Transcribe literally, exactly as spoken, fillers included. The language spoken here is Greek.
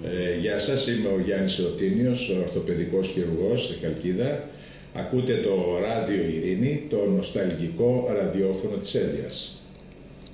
Ε, γεια σας, είμαι ο Γιάννης Ρωτίνιος, ο ορθοπαιδικός χειρουργός στη Χαλκίδα. Ακούτε το Ράδιο Ειρήνη, το νοσταλγικό ραδιόφωνο της Έλβειας.